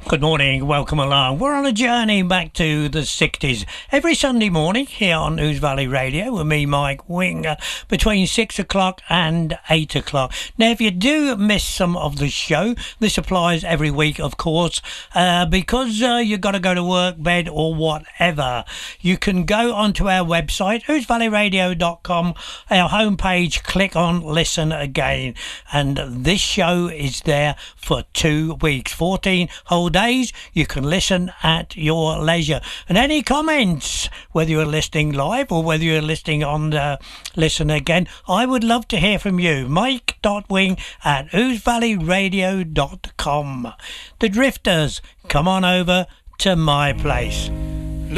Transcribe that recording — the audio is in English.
Good morning, welcome along. We're on a journey back to the 60s every Sunday morning here on Ouse Valley Radio with me, Mike Winger, between 6 o'clock and 8 o'clock. Now, if you do miss some of the show, this applies every week, of course, because you've got to go to work, bed or whatever. You can go onto our website, ousevalleyradio.com, our homepage, click on Listen Again, and this show is there for 2 weeks, 14 whole days. You can listen at your leisure. And any comments, whether you're listening live or whether you're listening on the Listen Again, I would love to hear from you. Mike.wing@ousevalleyradio.com. The Drifters, come on over to my place.